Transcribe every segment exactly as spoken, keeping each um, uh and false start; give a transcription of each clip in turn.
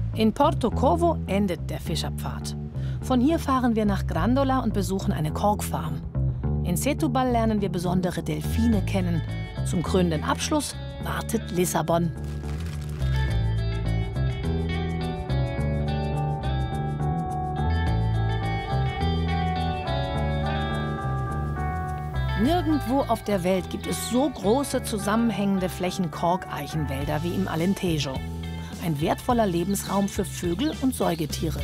In Porto Covo endet der Fischerpfad. Von hier fahren wir nach Grandola und besuchen eine Korkfarm. In Setúbal lernen wir besondere Delfine kennen. Zum krönenden Abschluss wartet Lissabon. Nirgendwo auf der Welt gibt es so große zusammenhängende Flächen Korkeichenwälder wie im Alentejo. Ein wertvoller Lebensraum für Vögel und Säugetiere.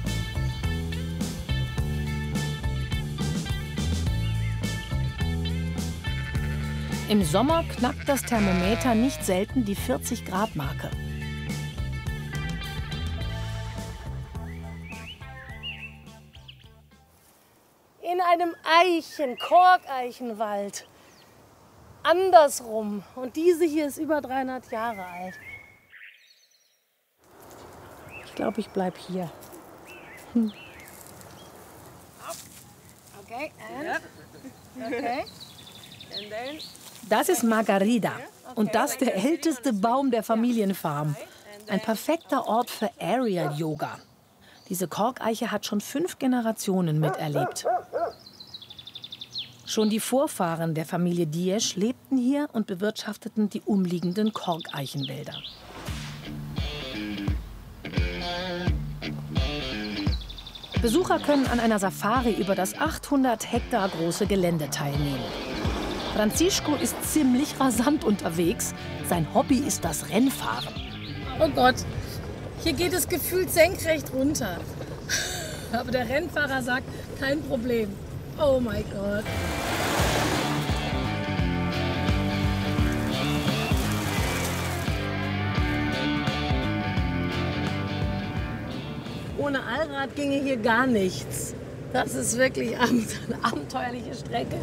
Im Sommer knackt das Thermometer nicht selten die vierzig Grad Marke. In einem Eichen, Korkeichenwald. Andersrum. Und diese hier ist über dreihundert Jahre alt. Ich glaube, ich bleibe hier. Hm. Okay, and? Okay. And then? Das ist Margarida. Und das der älteste Baum der Familienfarm. Ein perfekter Ort für Aerial Yoga. Diese Korkeiche hat schon fünf Generationen miterlebt. Schon die Vorfahren der Familie Diez lebten hier und bewirtschafteten die umliegenden Korkeichenwälder. Besucher können an einer Safari über das achthundert Hektar große Gelände teilnehmen. Francisco ist ziemlich rasant unterwegs. Sein Hobby ist das Rennfahren. Oh Gott, hier geht es gefühlt senkrecht runter. Aber der Rennfahrer sagt, kein Problem. Oh mein Gott. Ohne Allrad ginge hier gar nichts. Das ist wirklich eine abenteuerliche Strecke.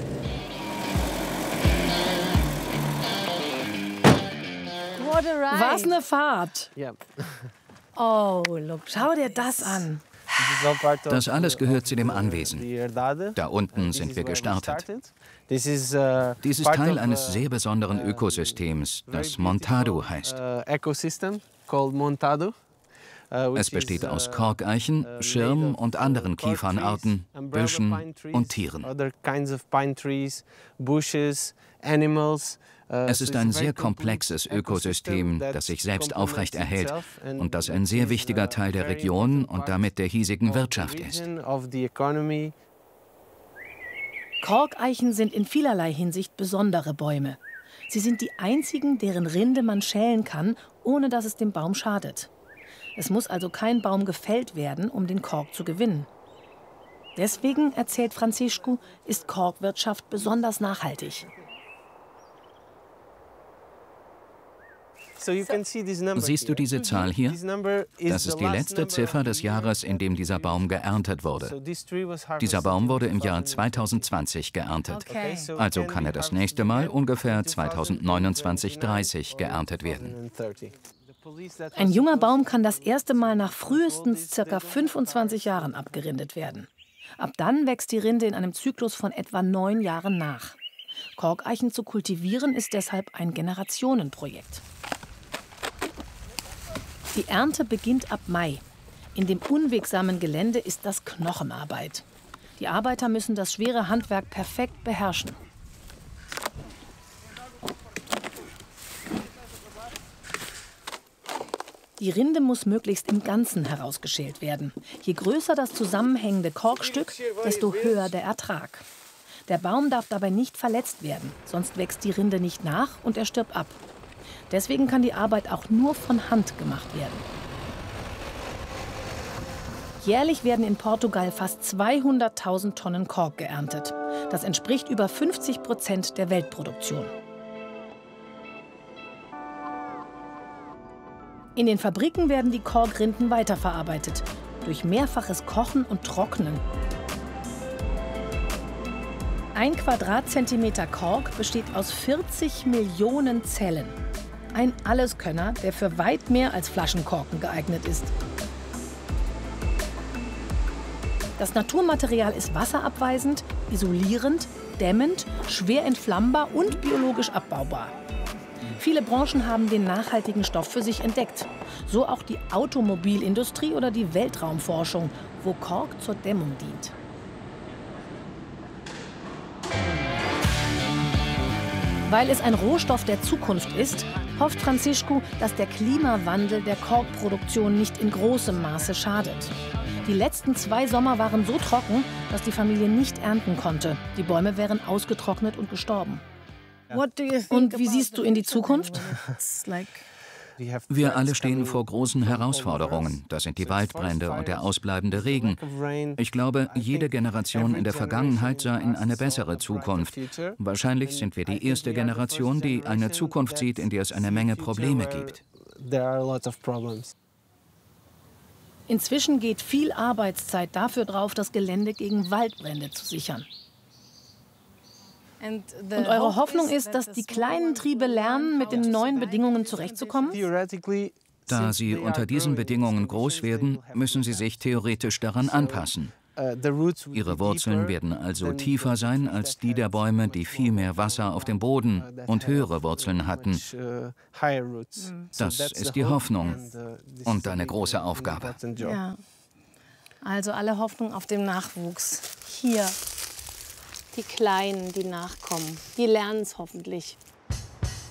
What a ride. Was eine Fahrt! Yeah. Oh, look, schau dir das an. Das alles gehört zu dem Anwesen. Da unten sind wir gestartet. Dies ist Teil eines sehr besonderen Ökosystems, das Montado heißt. Es besteht aus Korkeichen, Schirm- und anderen Kiefernarten, Büschen und Tieren. Es ist ein sehr komplexes Ökosystem, das sich selbst aufrechterhält und das ein sehr wichtiger Teil der Region und damit der hiesigen Wirtschaft ist. Korkeichen sind in vielerlei Hinsicht besondere Bäume. Sie sind die einzigen, deren Rinde man schälen kann, ohne dass es dem Baum schadet. Es muss also kein Baum gefällt werden, um den Kork zu gewinnen. Deswegen, erzählt Francisco, ist Korkwirtschaft besonders nachhaltig. Siehst du diese Zahl hier? Das ist die letzte Ziffer des Jahres, in dem dieser Baum geerntet wurde. Dieser Baum wurde im Jahr zweitausendzwanzig geerntet. Also kann er das nächste Mal ungefähr zweitausendneunundzwanzig dreißig geerntet werden. Ein junger Baum kann das erste Mal nach frühestens ca. fünfundzwanzig Jahren abgerindet werden. Ab dann wächst die Rinde in einem Zyklus von etwa neun Jahren nach. Korkeichen zu kultivieren ist deshalb ein Generationenprojekt. Die Ernte beginnt ab Mai. In dem unwegsamen Gelände ist das Knochenarbeit. Die Arbeiter müssen das schwere Handwerk perfekt beherrschen. Die Rinde muss möglichst im Ganzen herausgeschält werden. Je größer das zusammenhängende Korkstück, desto höher der Ertrag. Der Baum darf dabei nicht verletzt werden, sonst wächst die Rinde nicht nach und er stirbt ab. Deswegen kann die Arbeit auch nur von Hand gemacht werden. Jährlich werden in Portugal fast zweihunderttausend Tonnen Kork geerntet. Das entspricht über fünfzig Prozent der Weltproduktion. In den Fabriken werden die Korkrinden weiterverarbeitet, durch mehrfaches Kochen und Trocknen. Ein Quadratzentimeter Kork besteht aus vierzig Millionen Zellen. Ein Alleskönner, der für weit mehr als Flaschenkorken geeignet ist. Das Naturmaterial ist wasserabweisend, isolierend, dämmend, schwer entflammbar und biologisch abbaubar. Viele Branchen haben den nachhaltigen Stoff für sich entdeckt. So auch die Automobilindustrie oder die Weltraumforschung, wo Kork zur Dämmung dient. Weil es ein Rohstoff der Zukunft ist, hofft Franciscu, dass der Klimawandel der Korkproduktion nicht in großem Maße schadet. Die letzten zwei Sommer waren so trocken, dass die Familie nicht ernten konnte. Die Bäume wären ausgetrocknet und gestorben. Und wie siehst du in die Zukunft? Wir alle stehen vor großen Herausforderungen. Das sind die Waldbrände und der ausbleibende Regen. Ich glaube, jede Generation in der Vergangenheit sah in eine bessere Zukunft. Wahrscheinlich sind wir die erste Generation, die eine Zukunft sieht, in der es eine Menge Probleme gibt. Inzwischen geht viel Arbeitszeit dafür drauf, das Gelände gegen Waldbrände zu sichern. Und eure Hoffnung ist, dass die kleinen Triebe lernen, mit den neuen Bedingungen zurechtzukommen? Da sie unter diesen Bedingungen groß werden, müssen sie sich theoretisch daran anpassen. Ihre Wurzeln werden also tiefer sein als die der Bäume, die viel mehr Wasser auf dem Boden und höhere Wurzeln hatten. Das ist die Hoffnung und eine große Aufgabe. Ja. Also alle Hoffnung auf den Nachwuchs. Hier. Die Kleinen, die nachkommen, die lernen es hoffentlich.